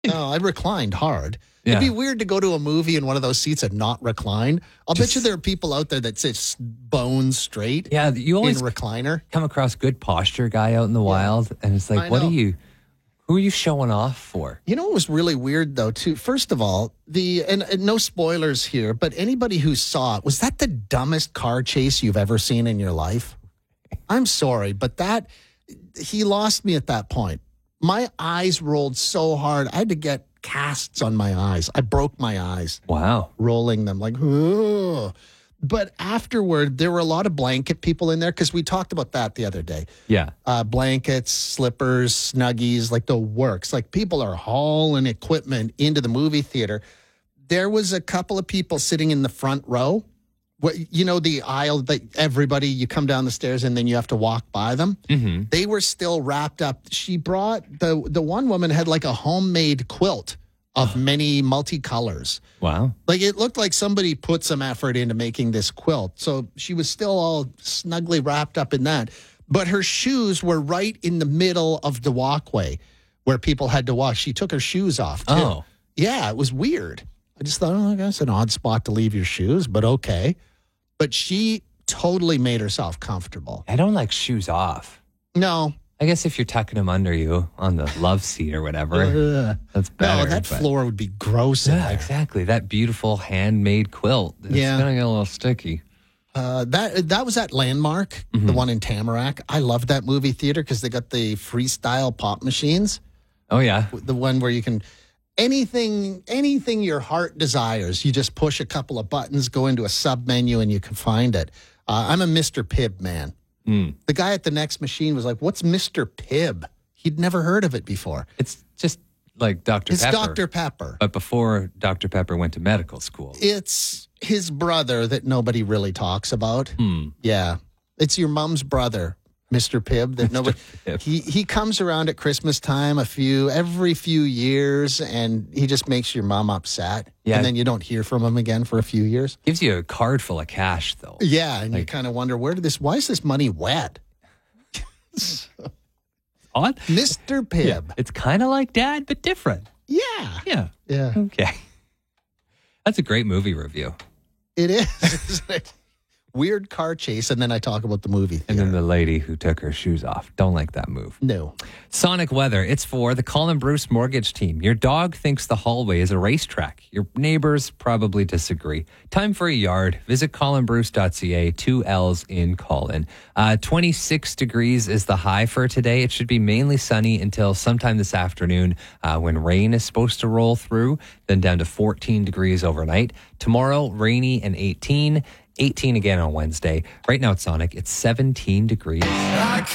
No, I reclined hard. Yeah. It'd be weird to go to a movie in one of those seats and not recline. I'll bet you there are people out there that sit bones straight. Yeah, you always in a recliner. come across good posture guy out in the wild, and it's like, who are you showing off for? You know what was really weird, though, too? First of all, and no spoilers here, but anybody who saw it, was that the dumbest car chase you've ever seen in your life? I'm sorry, but he lost me at that point. My eyes rolled so hard. I had to get casts on my eyes. I broke my eyes. Wow. Rolling them like, ugh. But afterward, there were a lot of blanket people in there because we talked about that the other day. Yeah. Blankets, slippers, Snuggies, like the works. Like people are hauling equipment into the movie theater. There was a couple of people sitting in the front row. You know, the aisle that everybody, you come down the stairs and then you have to walk by them. Mm-hmm. They were still wrapped up. She brought, the one woman had like a homemade quilt of many multicolors. Wow. Like it looked like somebody put some effort into making this quilt. So she was still all snugly wrapped up in that. But her shoes were right in the middle of the walkway where people had to walk. She took her shoes off too. Oh. Yeah, it was weird. I just thought, oh, that's an odd spot to leave your shoes, but okay. But she totally made herself comfortable. I don't like shoes off. No. I guess if you're tucking them under you on the love seat or whatever, that's better. No, that floor would be gross. Yeah, exactly. That beautiful handmade quilt. It's going to get a little sticky. That was at Landmark, the one in Tamarack. I loved that movie theater because they got the freestyle pop machines. Oh, yeah. The one where you can... Anything your heart desires, you just push a couple of buttons, go into a sub menu, and you can find it. I'm a Mr. Pibb man. The guy at the next machine was like, "What's Mr. Pibb?" He'd never heard of it before. It's just like Dr. Pepper. It's Dr. Pepper. But before Dr. Pepper went to medical school. It's his brother that nobody really talks about. Yeah. It's your mom's brother, Mr. Pibb, that nobody. He comes around at Christmas time every few years, and he just makes your mom upset. Yeah. And then you don't hear from him again for a few years. Gives you a card full of cash, though. Yeah, and you kind of wonder, why is this money wet? Odd. Mr. Pibb. Yeah. It's kind of like Dad, but different. Yeah. Yeah. Yeah. Okay. That's a great movie review. It is. Weird car chase, and then I talk about the movie theater. And then the lady who took her shoes off. Don't like that move. No. Sonic weather. It's for the Colin Bruce Mortgage Team. Your dog thinks the hallway is a racetrack. Your neighbors probably disagree. Time for a yard. Visit colinbruce.ca. 2 L's in Colin. 26 degrees is the high for today. It should be mainly sunny until sometime this afternoon when rain is supposed to roll through. Then down to 14 degrees overnight. Tomorrow, rainy and 18. 18 again on Wednesday. Right now at Sonic, it's 17 degrees.